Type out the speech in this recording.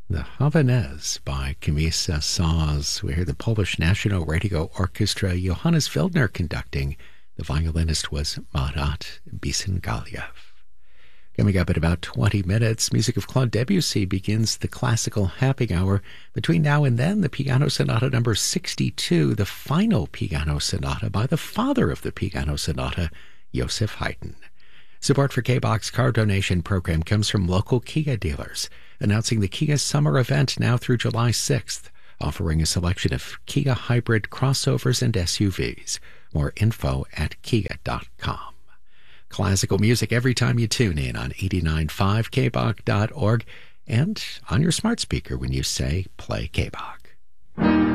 The Havanaise by Camille Saint-Saëns. We hear the Polish National Radio Orchestra, Johannes Wildner conducting. The violinist was Marat Bisengaliev. Coming up in about 20 minutes, music of Claude Debussy begins the classical happy hour. Between now and then, the Piano Sonata number 62, the final piano sonata by the father of the piano sonata, Joseph Haydn. Support for K-Box car donation program comes from local Kia dealers, announcing the Kia Summer Event now through July 6th, offering a selection of Kia hybrid crossovers and SUVs. More info at kia.com. Classical music every time you tune in on 89.5 kbach.org and on your smart speaker when you say play KBach.